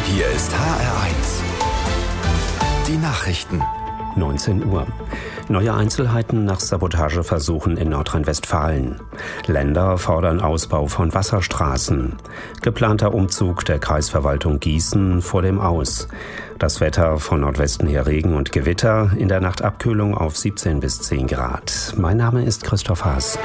Hier ist HR1. Die Nachrichten. 19 Uhr. Neue Einzelheiten nach Sabotageversuchen in Nordrhein-Westfalen. Länder fordern Ausbau von Wasserstraßen. Geplanter Umzug der Kreisverwaltung Gießen vor dem Aus. Das Wetter von Nordwesten her Regen und Gewitter, in der Nacht Abkühlung auf 17 bis 10 Grad. Mein Name ist Christoph Haas.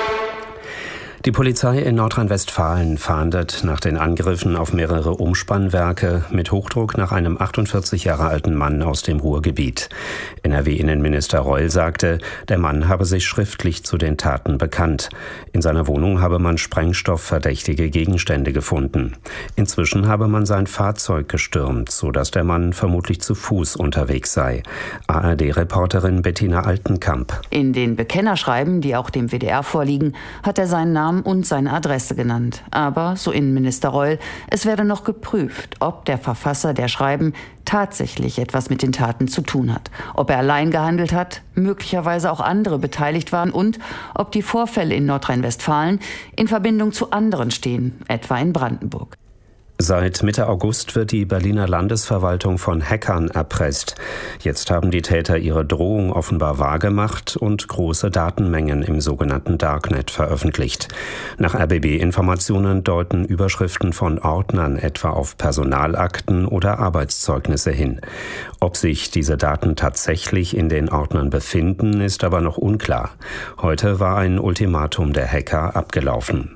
Die Polizei in Nordrhein-Westfalen fahndet nach den Angriffen auf mehrere Umspannwerke mit Hochdruck nach einem 48 Jahre alten Mann aus dem Ruhrgebiet. NRW-Innenminister Reul sagte, der Mann habe sich schriftlich zu den Taten bekannt. In seiner Wohnung habe man sprengstoffverdächtige Gegenstände gefunden. Inzwischen habe man sein Fahrzeug gestürmt, sodass der Mann vermutlich zu Fuß unterwegs sei. ARD-Reporterin Bettina Altenkamp. In den Bekennerschreiben, die auch dem WDR vorliegen, hat er seinen Namen und seine Adresse genannt. Aber, so Innenminister Reul, es werde noch geprüft, ob der Verfasser der Schreiben tatsächlich etwas mit den Taten zu tun hat. Ob er allein gehandelt hat, möglicherweise auch andere beteiligt waren und ob die Vorfälle in Nordrhein-Westfalen in Verbindung zu anderen stehen, etwa in Brandenburg. Seit Mitte August wird die Berliner Landesverwaltung von Hackern erpresst. Jetzt haben die Täter ihre Drohung offenbar wahrgemacht und große Datenmengen im sogenannten Darknet veröffentlicht. Nach RBB-Informationen deuten Überschriften von Ordnern etwa auf Personalakten oder Arbeitszeugnisse hin. Ob sich diese Daten tatsächlich in den Ordnern befinden, ist aber noch unklar. Heute war ein Ultimatum der Hacker abgelaufen.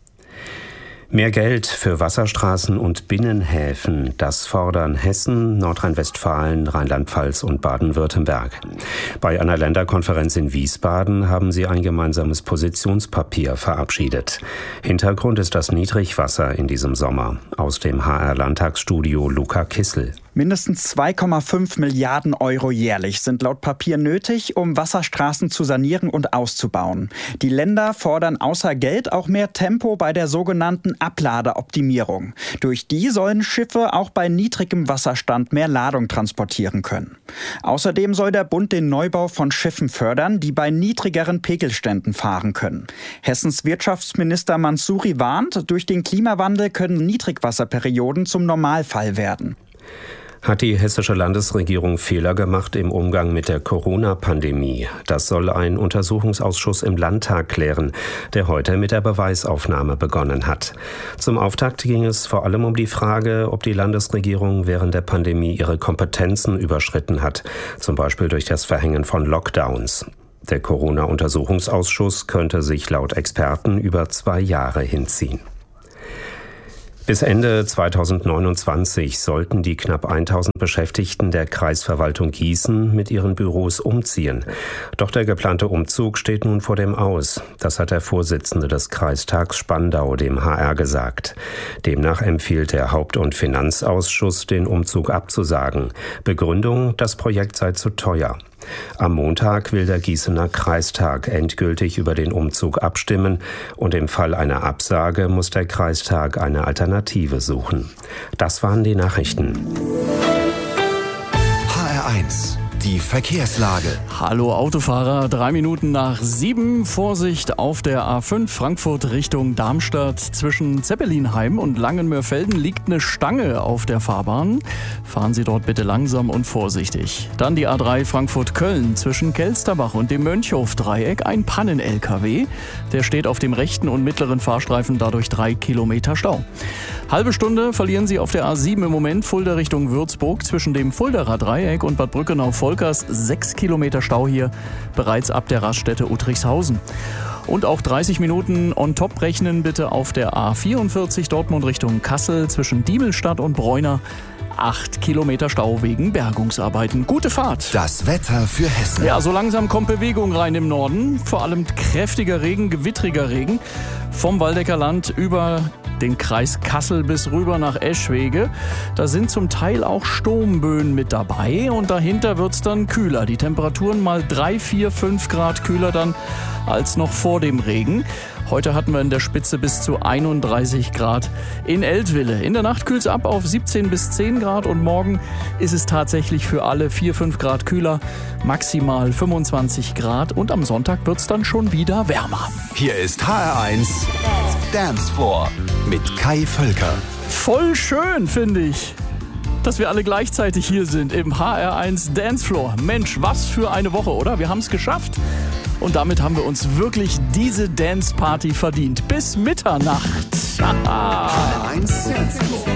Mehr Geld für Wasserstraßen und Binnenhäfen, das fordern Hessen, Nordrhein-Westfalen, Rheinland-Pfalz und Baden-Württemberg. Bei einer Länderkonferenz in Wiesbaden haben sie ein gemeinsames Positionspapier verabschiedet. Hintergrund ist das Niedrigwasser in diesem Sommer. Aus dem HR-Landtagsstudio Luca Kissel. Mindestens 2,5 Milliarden Euro jährlich sind laut Papier nötig, um Wasserstraßen zu sanieren und auszubauen. Die Länder fordern außer Geld auch mehr Tempo bei der sogenannten Abladeoptimierung. Durch die sollen Schiffe auch bei niedrigem Wasserstand mehr Ladung transportieren können. Außerdem soll der Bund den Neubau von Schiffen fördern, die bei niedrigeren Pegelständen fahren können. Hessens Wirtschaftsminister Mansouri warnt, durch den Klimawandel können Niedrigwasserperioden zum Normalfall werden. Hat die hessische Landesregierung Fehler gemacht im Umgang mit der Corona-Pandemie? Das soll ein Untersuchungsausschuss im Landtag klären, der heute mit der Beweisaufnahme begonnen hat. Zum Auftakt ging es vor allem um die Frage, ob die Landesregierung während der Pandemie ihre Kompetenzen überschritten hat, zum Beispiel durch das Verhängen von Lockdowns. Der Corona-Untersuchungsausschuss könnte sich laut Experten über 2 Jahre hinziehen. Bis Ende 2029 sollten die knapp 1000 Beschäftigten der Kreisverwaltung Gießen mit ihren Büros umziehen. Doch der geplante Umzug steht nun vor dem Aus. Das hat der Vorsitzende des Kreistags Spandau dem HR gesagt. Demnach empfiehlt der Haupt- und Finanzausschuss, den Umzug abzusagen. Begründung, das Projekt sei zu teuer. Am Montag will der Gießener Kreistag endgültig über den Umzug abstimmen und im Fall einer Absage muss der Kreistag eine Alternative suchen. Das waren die Nachrichten. HR1. Die Verkehrslage. Hallo Autofahrer, 3 Minuten nach 7. Vorsicht auf der A5 Frankfurt Richtung Darmstadt. Zwischen Zeppelinheim und Langenmörfelden liegt eine Stange auf der Fahrbahn. Fahren Sie dort bitte langsam und vorsichtig. Dann die A3 Frankfurt-Köln. Zwischen Kelsterbach und dem Mönchhof-Dreieck ein Pannen-LKW. Der steht auf dem rechten und mittleren Fahrstreifen, dadurch 3 Kilometer Stau. Halbe Stunde verlieren Sie auf der A7 im Moment Fulda Richtung Würzburg zwischen dem Fuldaer Dreieck und Bad Brückenau-Volkers 6 Kilometer Stau hier bereits ab der Raststätte Uttrichshausen. Und auch 30 Minuten on top rechnen bitte auf der A44 Dortmund Richtung Kassel zwischen Diemelstadt und Bräuner. 8 Kilometer Stau wegen Bergungsarbeiten. Gute Fahrt. Das Wetter für Hessen. Ja, so langsam kommt Bewegung rein im Norden. Vor allem kräftiger Regen, gewittriger Regen. Vom Waldecker Land über den Kreis Kassel bis rüber nach Eschwege. Da sind zum Teil auch Sturmböen mit dabei und dahinter wird's dann kühler. Die Temperaturen mal 3, 4, 5 Grad kühler dann als noch vor dem Regen. Heute hatten wir in der Spitze bis zu 31 Grad in Eltville. In der Nacht kühlt's ab auf 17 bis 10 Grad und morgen ist es tatsächlich für alle 4, 5 Grad kühler, maximal 25 Grad und am Sonntag wird's dann schon wieder wärmer. Hier ist HR1 Dance Floor mit Kai Völker. Voll schön, finde ich. dass wir alle gleichzeitig hier sind im HR1 Dancefloor. Mensch, was für eine Woche, oder? Wir haben es geschafft. Und damit haben wir uns wirklich diese Dance-Party verdient. Bis Mitternacht. HR1 Dancefloor.